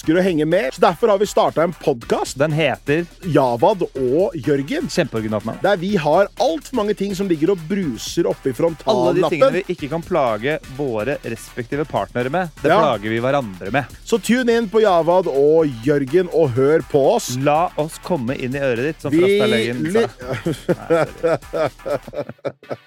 ønsker å henge med. Så derfor har vi startet en podcast. Den heter Javad og Jørgen. Kjempeoriginalt navn. Der vi har alt for mange ting som ligger og bruser oppe i Alle de frontallappen. tingene vi ikke kan plage våre respektive partnere med, det plager vi hverandre med. Så tune inn på Javad og Jørgen og hør på oss. La oss komme inn i øret ditt, som Vi Frasta-legen sa. Nei, sorry.